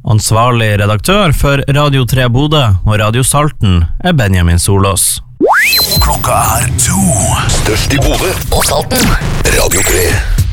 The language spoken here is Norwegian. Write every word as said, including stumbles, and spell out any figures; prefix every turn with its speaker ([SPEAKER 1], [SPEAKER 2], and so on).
[SPEAKER 1] Ansvarlig redaktør for Radio tre Bodø og Radio Salten er Benjamin Solås.
[SPEAKER 2] Klokka er to. Størst i Bodø og Salten. Radio tre.